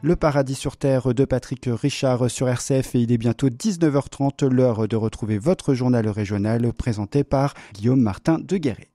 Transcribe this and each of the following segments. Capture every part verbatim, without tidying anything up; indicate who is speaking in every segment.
Speaker 1: Le paradis sur terre de Patrick Richard sur R C F et il est bientôt dix-neuf heures trente, l'heure de retrouver votre journal régional présenté par Guillaume Martin de Guéret.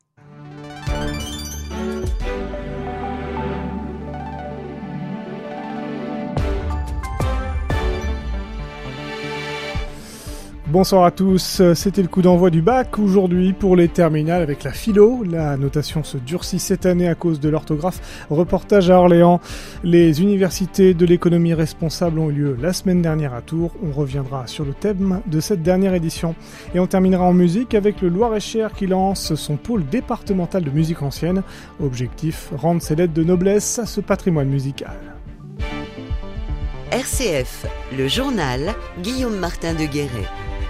Speaker 2: Bonsoir à tous, c'était le coup d'envoi du bac aujourd'hui pour les terminales avec la philo. La notation se durcit cette année à cause de l'orthographe. Reportage à Orléans. Les universités de l'économie responsable ont eu lieu la semaine dernière à Tours. On reviendra sur le thème de cette dernière édition. Et on terminera en musique avec le Loir-et-Cher qui lance son pôle départemental de musique ancienne. Objectif, rendre ses lettres de noblesse à ce patrimoine musical.
Speaker 3: R C F, le journal, Guillaume Martin de Guéret.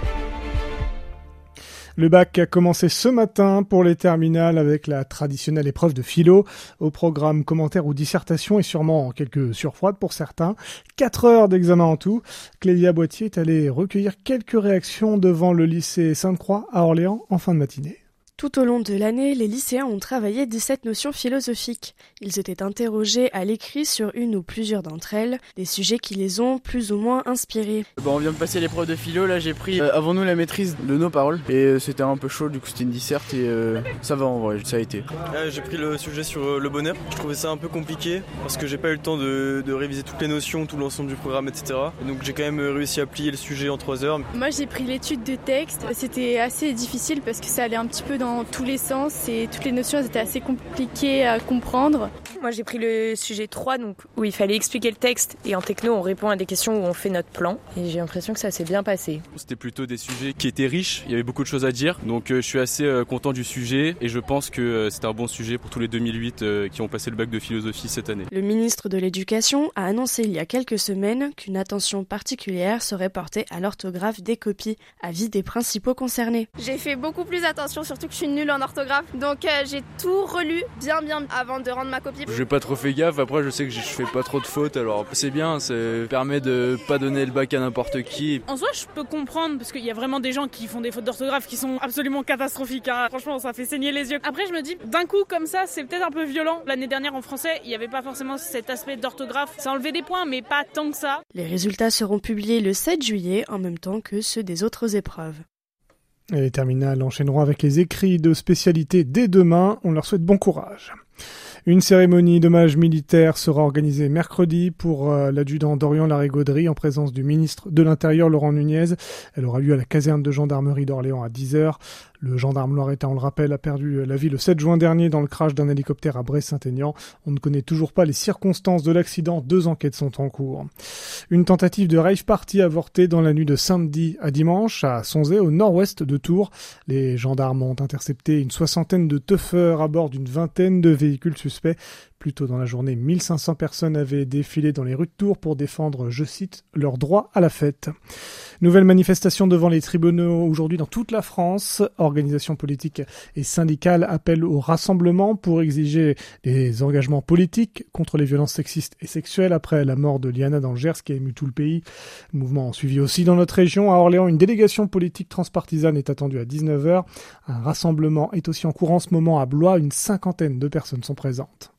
Speaker 2: Le bac a commencé ce matin pour les terminales avec la traditionnelle épreuve de philo. Au programme commentaires ou dissertation et sûrement quelques surfroides pour certains. Quatre heures d'examen en tout. Clélia Boitier est allée recueillir quelques réactions devant le lycée Sainte-Croix à Orléans en fin de matinée.
Speaker 4: Tout au long de l'année, les lycéens ont travaillé dix-sept notions philosophiques. Ils étaient interrogés à l'écrit sur une ou plusieurs d'entre elles, des sujets qui les ont plus ou moins inspirés.
Speaker 5: Bon, on vient de passer l'épreuve de philo, là j'ai pris euh, avant nous la maîtrise de nos paroles et euh, c'était un peu chaud, du coup c'était une disserte et euh, ça va en vrai, ça a été.
Speaker 6: Euh, j'ai pris le sujet sur euh, le bonheur. Je trouvais ça un peu compliqué parce que j'ai pas eu le temps de, de réviser toutes les notions, tout l'ensemble du programme, et cetera. Et donc j'ai quand même réussi à plier le sujet en trois heures.
Speaker 7: Moi j'ai pris l'étude de texte, c'était assez difficile parce que ça allait un petit peu dans tous les sens et toutes les notions étaient assez compliquées à comprendre.
Speaker 8: Moi j'ai pris le sujet trois, donc où il fallait expliquer le texte et en techno on répond à des questions où on fait notre plan et j'ai l'impression que ça s'est bien passé.
Speaker 9: C'était plutôt des sujets qui étaient riches, il y avait beaucoup de choses à dire, donc euh, je suis assez euh, content du sujet et je pense que euh, c'était un bon sujet pour tous les deux mille huit euh, qui ont passé le bac de philosophie cette année.
Speaker 4: Le ministre de l'Éducation a annoncé il y a quelques semaines qu'une attention particulière serait portée à l'orthographe des copies, avis des principaux concernés.
Speaker 7: J'ai fait beaucoup plus attention, surtout que je suis nulle en orthographe, donc euh, j'ai tout relu bien bien avant de rendre ma copie.
Speaker 9: J'ai pas trop fait gaffe, après je sais que je fais pas trop de fautes, alors c'est bien, ça permet de pas donner le bac à n'importe qui.
Speaker 10: En soi je peux comprendre, parce qu'il y a vraiment des gens qui font des fautes d'orthographe qui sont absolument catastrophiques, hein. Franchement ça fait saigner les yeux. Après je me dis, d'un coup comme ça c'est peut-être un peu violent. L'année dernière en français il n'y avait pas forcément cet aspect d'orthographe, ça enlevait des points mais pas tant que ça.
Speaker 4: Les résultats seront publiés le sept juillet en même temps que ceux des autres épreuves.
Speaker 2: Et les terminales enchaîneront avec les écrits de spécialité dès demain. On leur souhaite bon courage. Une cérémonie d'hommage militaire sera organisée mercredi pour euh, l'adjudant Dorian Larigauderie en présence du ministre de l'Intérieur Laurent Nunez. Elle aura lieu à la caserne de gendarmerie d'Orléans à dix heures. Le gendarme loiretain, on le rappelle, a perdu la vie le sept juin dernier dans le crash d'un hélicoptère à Brest-Saint-Aignan. On ne connaît toujours pas les circonstances de l'accident. Deux enquêtes sont en cours. Une tentative de rave party avortée dans la nuit de samedi à dimanche à Sonzé, au nord-ouest de Tours. Les gendarmes ont intercepté une soixantaine de teufeurs à bord d'une vingtaine de véhicules suspects. Plus tôt dans la journée, mille cinq cents personnes avaient défilé dans les rues de Tours pour défendre, je cite, leur droit à la fête. Nouvelle manifestation devant les tribunaux aujourd'hui dans toute la France. Organisations politiques et syndicales appellent au rassemblement pour exiger des engagements politiques contre les violences sexistes et sexuelles après la mort de Liana dans le Gers qui a ému tout le pays. Mouvement suivi aussi dans notre région. À Orléans, une délégation politique transpartisane est attendue à dix-neuf heures. Un rassemblement est aussi en cours en ce moment à Blois. Une cinquantaine de personnes sont présentes.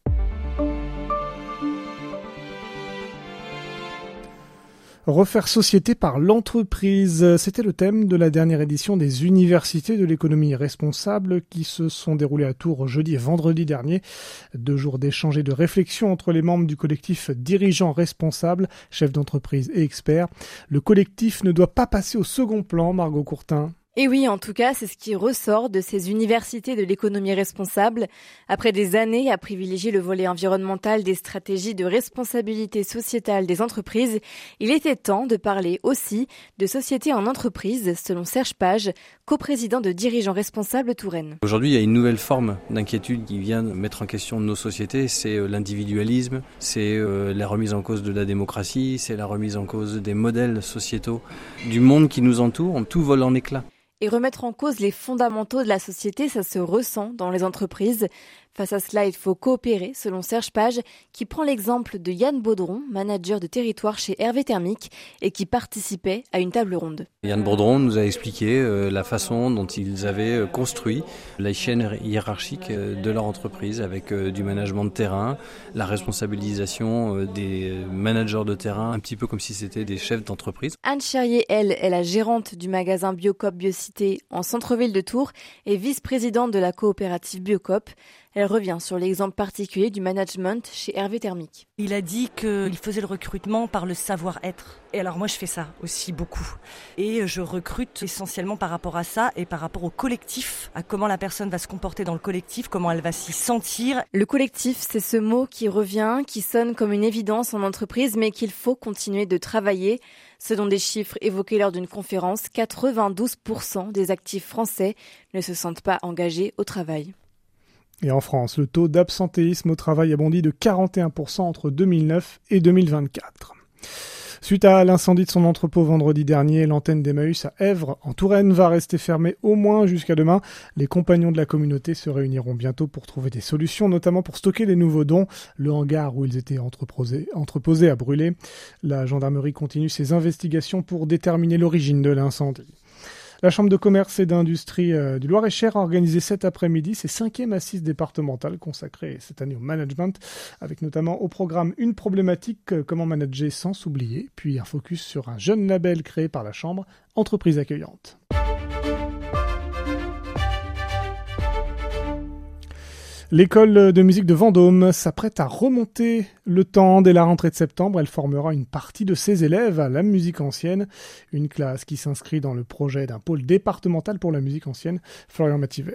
Speaker 2: Refaire société par l'entreprise, c'était le thème de la dernière édition des universités de l'économie responsable qui se sont déroulées à Tours jeudi et vendredi dernier. Deux jours d'échanges et de réflexion entre les membres du collectif dirigeants responsables, chefs d'entreprise et experts. Le collectif ne doit pas passer au second plan, Margot Courtin.
Speaker 11: Et oui, en tout cas, c'est ce qui ressort de ces universités de l'économie responsable. Après des années à privilégier le volet environnemental des stratégies de responsabilité sociétale des entreprises, il était temps de parler aussi de société en entreprise, selon Serge Page, coprésident de Dirigeants Responsables Touraine.
Speaker 12: Aujourd'hui, il y a une nouvelle forme d'inquiétude qui vient mettre en question nos sociétés, c'est l'individualisme, c'est la remise en cause de la démocratie, c'est la remise en cause des modèles sociétaux du monde qui nous entoure, tout vole en éclats.
Speaker 11: Et remettre en cause les fondamentaux de la société, ça se ressent dans les entreprises. Face à cela, il faut coopérer, selon Serge Page, qui prend l'exemple de Yann Baudron, manager de territoire chez Hervé Thermique, et qui participait à une table ronde.
Speaker 12: Yann Baudron nous a expliqué euh, la façon dont ils avaient euh, construit la chaîne hiérarchique euh, de leur entreprise, avec euh, du management de terrain, la responsabilisation euh, des managers de terrain, un petit peu comme si c'était des chefs d'entreprise.
Speaker 11: Anne Cherrier, elle, est la gérante du magasin Biocoop Biocité en centre-ville de Tours et vice-présidente de la coopérative Biocoop. Elle revient sur l'exemple particulier du management chez Hervé Thermique.
Speaker 13: Il a dit qu'il faisait le recrutement par le savoir-être. Et alors moi je fais ça aussi beaucoup. Et je recrute essentiellement par rapport à ça et par rapport au collectif, à comment la personne va se comporter dans le collectif, comment elle va s'y sentir.
Speaker 11: Le collectif, c'est ce mot qui revient, qui sonne comme une évidence en entreprise, mais qu'il faut continuer de travailler. Selon des chiffres évoqués lors d'une conférence, quatre-vingt-douze pour cent des actifs français ne se sentent pas engagés au travail.
Speaker 2: Et en France, le taux d'absentéisme au travail a bondi de quarante et un pour cent entre deux mille neuf et deux mille vingt-quatre. Suite à l'incendie de son entrepôt vendredi dernier, l'antenne d'Emmaüs à Èvres, en Touraine, va rester fermée au moins jusqu'à demain. Les compagnons de la communauté se réuniront bientôt pour trouver des solutions, notamment pour stocker les nouveaux dons. Le hangar où ils étaient entreposés, entreposés a brûlé. La gendarmerie continue ses investigations pour déterminer l'origine de l'incendie. La Chambre de commerce et d'industrie euh, du Loir-et-Cher a organisé cet après-midi ses cinquièmes assises départementales consacrées cette année au management, avec notamment au programme une problématique, euh, comment manager sans s'oublier, puis un focus sur un jeune label créé par la Chambre, Entreprise accueillante. L'école de musique de Vendôme s'apprête à remonter le temps dès la rentrée de septembre. Elle formera une partie de ses élèves à la musique ancienne, une classe qui s'inscrit dans le projet d'un pôle départemental pour la musique ancienne. Florian Mativet.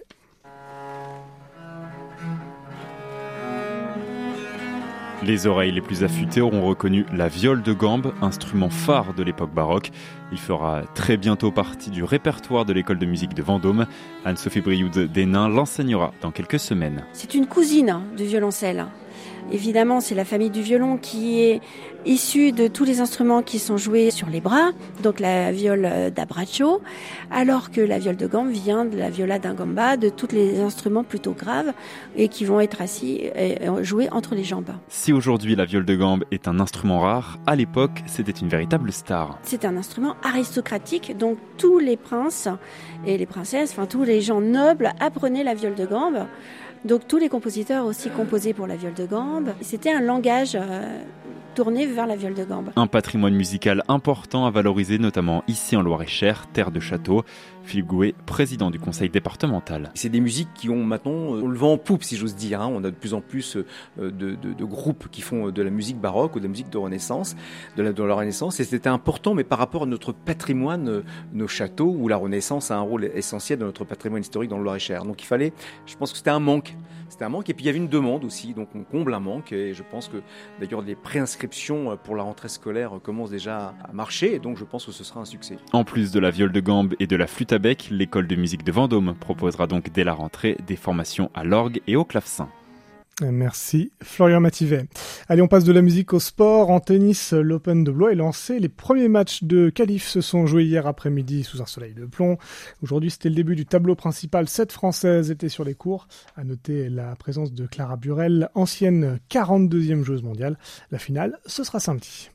Speaker 14: Les oreilles les plus affûtées auront reconnu la viole de gambe, instrument phare de l'époque baroque. Il fera très bientôt partie du répertoire de l'école de musique de Vendôme. Anne-Sophie Brioude des Nains l'enseignera dans quelques semaines.
Speaker 15: C'est une cousine du violoncelle. Évidemment, c'est la famille du violon qui est issue de tous les instruments qui sont joués sur les bras, donc la viole d'Abraccio, alors que la viole de gambe vient de la viola da gamba, de tous les instruments plutôt graves et qui vont être assis et joués entre les jambes.
Speaker 14: Si aujourd'hui la viole de gambe est un instrument rare, à l'époque c'était une véritable star.
Speaker 15: C'est un instrument aristocratique, donc tous les princes et les princesses, enfin tous les gens nobles apprenaient la viole de gambe. Donc tous les compositeurs aussi composaient pour la viole de gambe. C'était un langage euh, tourné vers la viole de gambe.
Speaker 14: Un patrimoine musical important à valoriser, notamment ici en Loir-et-Cher, terre de château. Philippe Gouet, président du conseil départemental.
Speaker 16: C'est des musiques qui ont maintenant le vent en poupe, si j'ose dire. Hein. On a de plus en plus de, de, de groupes qui font de la musique baroque ou de la musique de Renaissance, de la, de la Renaissance. Et c'était important, mais par rapport à notre patrimoine, nos châteaux, où la Renaissance a un rôle essentiel dans notre patrimoine historique dans le Loir-et-Cher. Donc il fallait, je pense que c'était un manque. C'était un manque. Et puis il y avait une demande aussi. Donc on comble un manque. Et je pense que d'ailleurs les préinscriptions pour la rentrée scolaire commencent déjà à marcher. Et donc je pense que ce sera un succès.
Speaker 14: En plus de la viole de gambe et de la flûte à bec, l'école de musique de Vendôme proposera donc dès la rentrée des formations à l'orgue et au clavecin.
Speaker 2: Merci Florian Mativet. Allez, on passe de la musique au sport. En tennis, l'Open de Blois est lancé. Les premiers matchs de qualif se sont joués hier après-midi sous un soleil de plomb. Aujourd'hui, c'était le début du tableau principal. Sept Françaises étaient sur les cours. À noter la présence de Clara Burel, ancienne quarante-deuxième joueuse mondiale. La finale, ce sera samedi.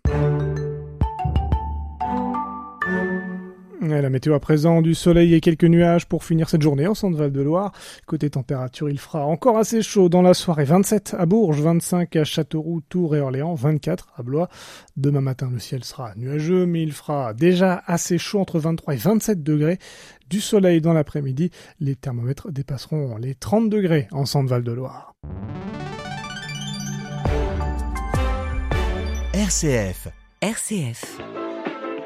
Speaker 2: La météo à présent, du soleil et quelques nuages pour finir cette journée en Centre-Val de Loire. Côté température, il fera encore assez chaud dans la soirée. vingt-sept à Bourges, vingt-cinq à Châteauroux, Tours et Orléans, vingt-quatre à Blois. Demain matin, le ciel sera nuageux, mais il fera déjà assez chaud entre vingt-trois et vingt-sept degrés. Du soleil dans l'après-midi, les thermomètres dépasseront les trente degrés en Centre-Val de Loire.
Speaker 17: R C F.
Speaker 3: R C F.